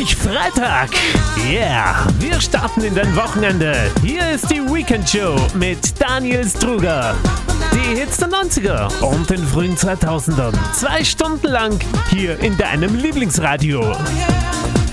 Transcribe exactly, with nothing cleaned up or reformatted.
endlich Freitag. Yeah, wir starten in dein Wochenende. Hier ist die Weekend Show mit Daniel Struger. Die Hits der neunziger und den frühen zweitausendern. Zwei Stunden lang hier in deinem Lieblingsradio.